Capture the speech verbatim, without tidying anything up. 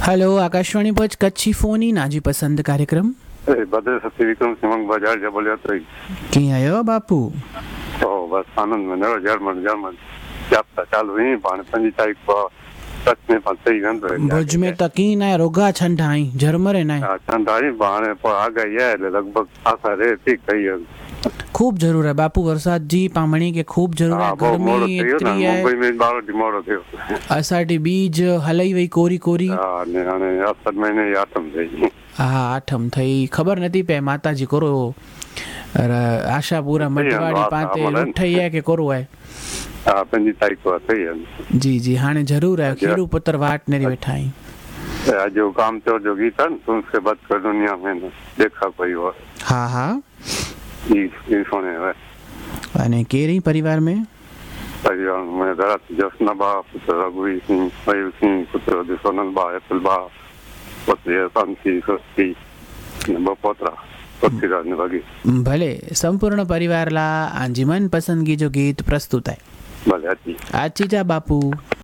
Hello Akashvani पच कच्छी Fani Nazi पसंद कार्यक्रम भद्र सती विक्रम सिंह बाजार जब बोलिया तो की आयो बापू तो बस आनंद में नरो जर्मन जर्मन जापता चालू ही पाण पंजी तारीख को सच में पाण सही गंद भुज में तकी ना रोगा छंडाई झरमरे ना हां छंडाई बाणे पर आ गई है लगभग आशा रे ठीक कही खूब जरूर है बापू वरसाद जी पामणी के खूब जरूर है गर्मी इतनी है मुंबई में बारो डिमोरो थियो असाटी बीज हलई वई कोरी कोरी हां ने हाने असल महीने आठम થઈ હા આઠમ થઈ ખબર નથી પે માતાજી કરો આશાપુરા મટવાડી પાતે ઉઠઈ है કે કરો है हां पंजी तारीख को થઈ जी जी हाने जरूर है खेड़ू पुत्र वाट नेरी बैठाई आज जो काम तो जो गीत है तुम से बात कर दुनिया में देखा कोई और हाँ हाँ ये ये सोने है अने केरी परिवार में परिवार में जरा जसना बा पुत्र रघुवीर सिंह मयूर सिंह पुत्र सोनल बा अतुल बा पुत्र शांति सस्ती बपोत्रा पुत्र निभागी भले संपूर्ण परिवार ला आंजी मन पसंदगी जो गीत प्रस्तुत है भले अच्छी आची जा बापू।